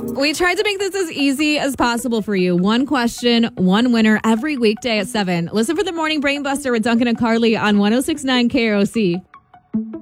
We tried to make this as easy as possible for you. One question, one winner every weekday at 7. Listen for the Morning Brain Buster with Duncan and Carly on 106.9 KROC.